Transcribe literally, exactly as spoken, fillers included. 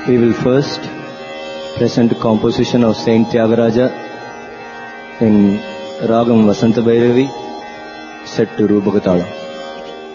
We will first present a composition of Saint Tyagaraja in Ragam Vasanta Bhairavi, set to Rupaka Talam.